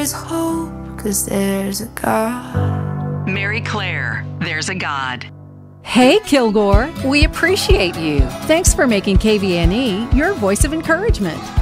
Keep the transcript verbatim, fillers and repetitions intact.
is hope, 'cause there's a God. Mary Claire, There's a God. Hey, Kilgore, we appreciate you. Thanks for making K V N E your voice of encouragement.